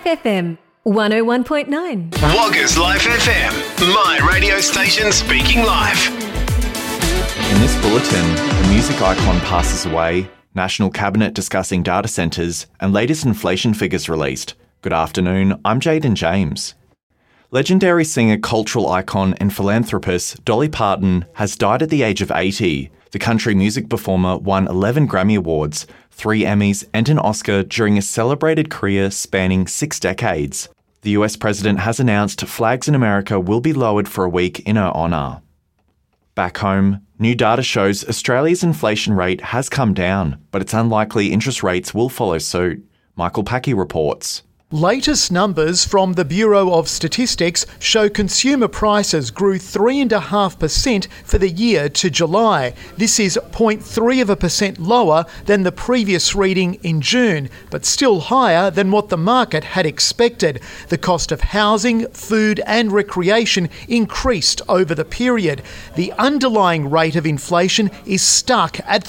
Life FM 101.9. Woggers Life FM, my radio station speaking life. In this bulletin, the music icon passes away, National Cabinet discussing data centres, and latest inflation figures released. Good afternoon, I'm Jaden James. Legendary singer, cultural icon and philanthropist Dolly Parton has died at the age of 80. The country music performer won 11 Grammy Awards, 3 Emmys and an Oscar during a celebrated career spanning 6 decades. The US president has announced flags in America will be lowered for a week in her honour. Back home, new data shows Australia's inflation rate has come down, but it's unlikely interest rates will follow suit. Michael Packy reports. Latest numbers from the Bureau of Statistics show consumer prices grew 3.5% for the year to July. This is 0.3% lower than the previous reading in June, but still higher than what the market had expected. The cost of housing, food and recreation increased over the period. The underlying rate of inflation is stuck at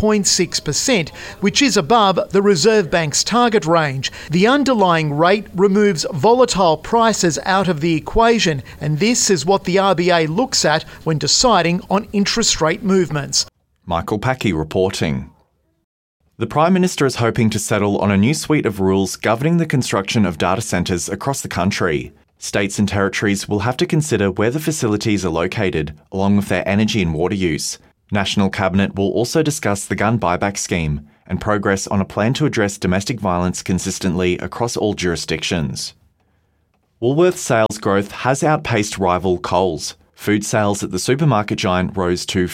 3.6%, which is above the Reserve Bank's target range. The underlying rate removes volatile prices out of the equation, and this is what the RBA looks at when deciding on interest rate movements. Michael Packy reporting. The Prime Minister is hoping to settle on a new suite of rules governing the construction of data centres across the country. States and territories will have to consider where the facilities are located, along with their energy and water use. National Cabinet will also discuss the gun buyback scheme and progress on a plan to address domestic violence consistently across all jurisdictions. Woolworths sales growth has outpaced rival Coles. Food sales at the supermarket giant rose to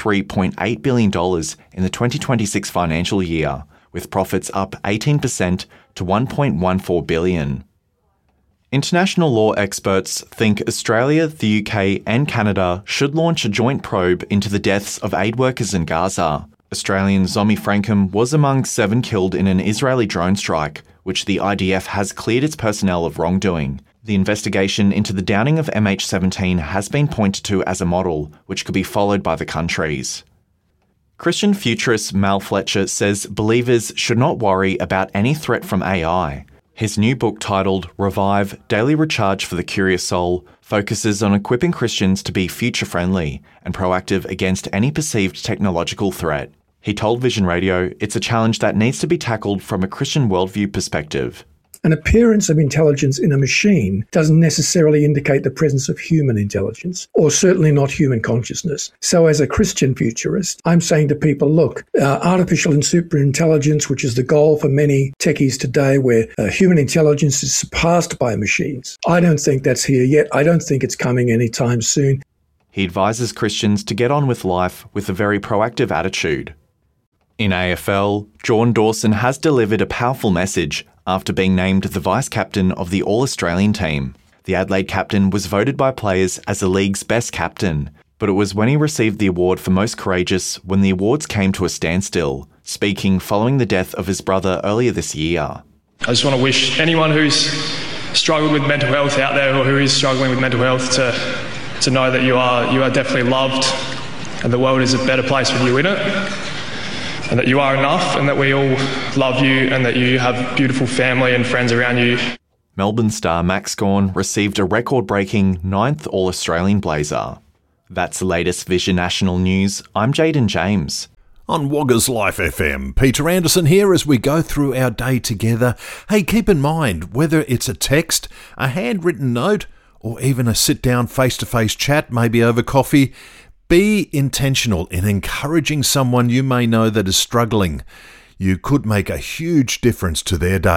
$53.8 billion in the 2026 financial year, with profits up 18% to $1.14 billion. International law experts think Australia, the UK and Canada should launch a joint probe into the deaths of aid workers in Gaza. Australian Zomi Frankham was among 7 killed in an Israeli drone strike, which the IDF has cleared its personnel of wrongdoing. The investigation into the downing of MH17 has been pointed to as a model, which could be followed by the countries. Christian futurist Mal Fletcher says believers should not worry about any threat from AI. His new book titled Revive, Daily Recharge for the Curious Soul focuses on equipping Christians to be future-friendly and proactive against any perceived technological threat. He told Vision Radio it's a challenge that needs to be tackled from a Christian worldview perspective. An appearance of intelligence in a machine doesn't necessarily indicate the presence of human intelligence, or certainly not human consciousness. So as a Christian futurist, I'm saying to people, look, artificial and superintelligence, which is the goal for many techies today, where human intelligence is surpassed by machines. I don't think that's here yet. I don't think it's coming anytime soon. He advises Christians to get on with life with a very proactive attitude. In AFL, Jordan Dawson has delivered a powerful message after being named the vice-captain of the All-Australian team. The Adelaide captain was voted by players as the league's best captain, but it was when he received the award for most courageous when the awards came to a standstill, speaking following the death of his brother earlier this year. I just want to wish anyone who's struggled with mental health out there, or who is struggling with mental health, to know that you are definitely loved, and the world is a better place with you in it. And that you are enough, and that we all love you, and that you have beautiful family and friends around you. Melbourne star Max Gawn received a record-breaking 9th All-Australian blazer. That's the latest Vision National News. I'm Jaden James. On Woggers Life FM, Peter Anderson here as we go through our day together. Hey, keep in mind, whether it's a text, a handwritten note, or even a sit-down face-to-face chat, maybe over coffee, be intentional in encouraging someone you may know that is struggling. You could make a huge difference to their day.